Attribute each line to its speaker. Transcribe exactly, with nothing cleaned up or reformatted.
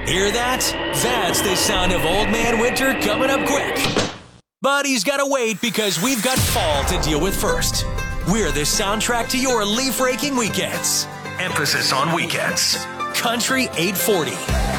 Speaker 1: Hear that? That's the sound of Old Man Winter coming up quick. But he's got to wait because we've got fall to deal with first. We're the soundtrack to your leaf-raking weekends. Emphasis on weekends. Country eight forty.